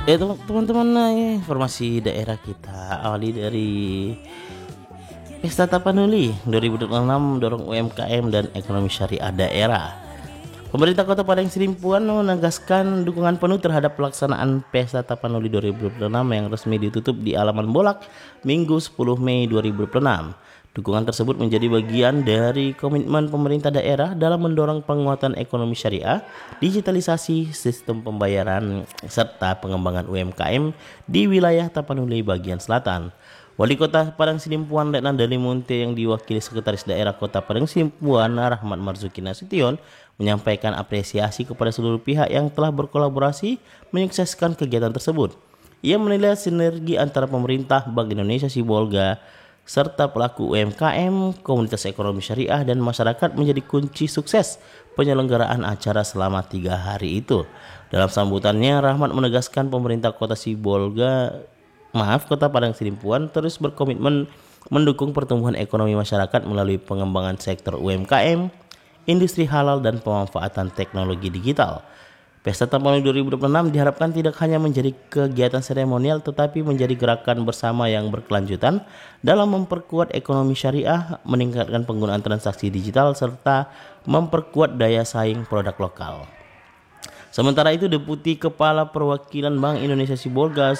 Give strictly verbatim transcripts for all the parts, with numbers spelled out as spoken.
Ya tem- teman-teman, nah, ya, informasi daerah kita awali dari Pesta Tapanuli dua ribu dua puluh enam dorong U M K M dan ekonomi syariah daerah. Pemerintah Kota Padang Sidimpuan menegaskan dukungan penuh terhadap pelaksanaan Pesta Tapanuli dua ribu dua puluh enam yang resmi ditutup di Alaman Bolak Minggu sepuluh Mei dua ribu dua puluh enam. Dukungan tersebut menjadi bagian dari komitmen pemerintah daerah dalam mendorong penguatan ekonomi syariah, digitalisasi sistem pembayaran, serta pengembangan U M K M di wilayah Tapanuli bagian selatan. Wali Kota Padang Sidimpuan Letnan Dali Munte yang diwakili Sekretaris Daerah Kota Padang Sidimpuan Rahmat Marzuki Nasution menyampaikan apresiasi kepada seluruh pihak yang telah berkolaborasi menyukseskan kegiatan tersebut. Ia menilai sinergi antara pemerintah, Bank Indonesia Sibolga, serta pelaku U M K M, komunitas ekonomi syariah, dan masyarakat menjadi kunci sukses penyelenggaraan acara selama tiga hari itu. Dalam sambutannya, Rahmat menegaskan pemerintah Kota Sibolga, maaf Kota Padang Sidimpuan terus berkomitmen mendukung pertumbuhan ekonomi masyarakat melalui pengembangan sektor U M K M, industri halal, dan pemanfaatan teknologi digital. Pesta Tapanuli dua ribu dua puluh enam diharapkan tidak hanya menjadi kegiatan seremonial tetapi menjadi gerakan bersama yang berkelanjutan dalam memperkuat ekonomi syariah, meningkatkan penggunaan transaksi digital, serta memperkuat daya saing produk lokal. Sementara itu, Deputi Kepala Perwakilan Bank Indonesia Sibolga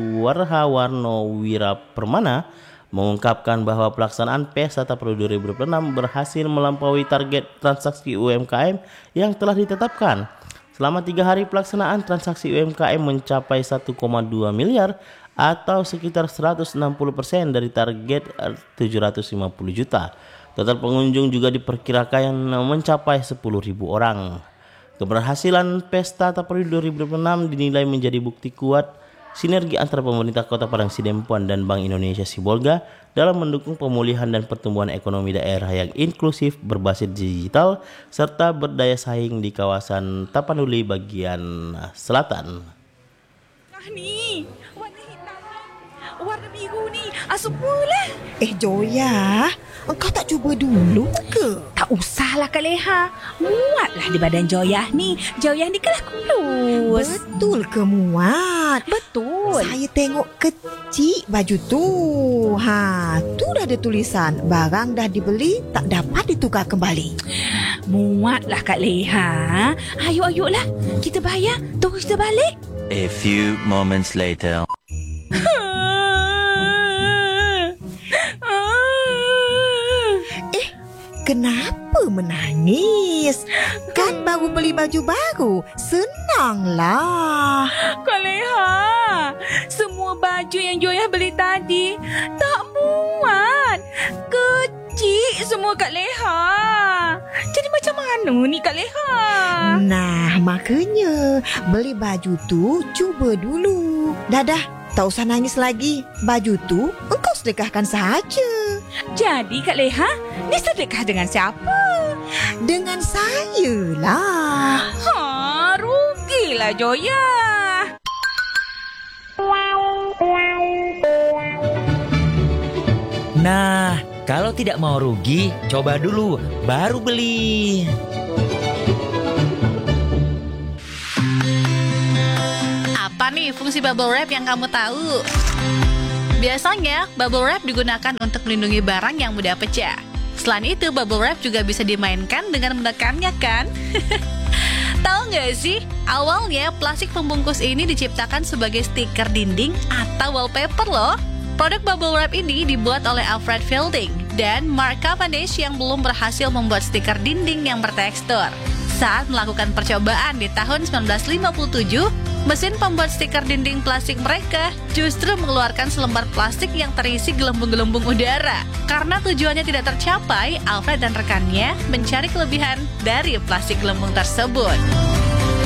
Suwarhawarno Wirapermana mengungkapkan bahwa pelaksanaan Pesta Tapanuli dua ribu dua puluh enam berhasil melampaui target transaksi U M K M yang telah ditetapkan. Selama tiga hari pelaksanaan, transaksi U M K M mencapai satu koma dua miliar atau sekitar seratus enam puluh persen dari target tujuh ratus lima puluh juta. Total pengunjung juga diperkirakan mencapai sepuluh ribu orang. Keberhasilan Pesta Tapanuli dua ribu dua puluh enam dinilai menjadi bukti kuat sinergi antara pemerintah Kota Padang Sidimpuan dan Bank Indonesia Sibolga dalam mendukung pemulihan dan pertumbuhan ekonomi daerah yang inklusif, berbasis digital, serta berdaya saing di kawasan Tapanuli bagian selatan. Ah ni, warna hitam, warna biru ni, asupalah. Eh Joya, engkau tak cuba dulu ke? Tak usahlah Kak Leha. Muatlah di badan Joyah ni. Joyah ni kelas kulus. Betul ke muat? Betul. Saya tengok kecil baju tu. Ha, tu dah ada tulisan barang dah dibeli tak dapat ditukar kembali. Muatlah Kak Leha. Ayo-ayolah. Kita bayar, terus kita balik. A few moments later. Kenapa menangis? Kan baru beli baju baru. Senanglah. Kak Leha, semua baju yang Joyah beli tadi tak muat. Kecil semua Kak Leha. Jadi macam mana ni Kak Leha? Nah, makanya beli baju tu cuba dulu. Dah dah, tak usah nangis lagi. Baju tu engkau sedekahkan sahaja. Jadi Kak Leha, ni sedekah dengan siapa? Dengan saya lah. Ha, rugilah Joyah. Nah, kalau tidak mau rugi, coba dulu, baru beli. Apa nih fungsi bubble wrap yang kamu tahu? Biasanya, bubble wrap digunakan untuk melindungi barang yang mudah pecah. Selain itu, bubble wrap juga bisa dimainkan dengan menekannya kan? Tahu nggak sih, awalnya plastik pembungkus ini diciptakan sebagai stiker dinding atau wallpaper loh. Produk bubble wrap ini dibuat oleh Alfred Fielding dan Mark Cavendish yang belum berhasil membuat stiker dinding yang bertekstur. Saat melakukan percobaan di tahun sembilan belas lima puluh tujuh, mesin pembuat stiker dinding plastik mereka justru mengeluarkan selembar plastik yang terisi gelembung-gelembung udara. Karena tujuannya tidak tercapai, Alfred dan rekannya mencari kelebihan dari plastik gelembung tersebut.